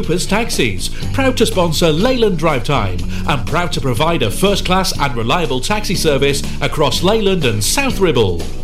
Coopers Taxis, proud to sponsor Leyland Drive Time and proud to provide a first-class and reliable taxi service across Leyland and South Ribble.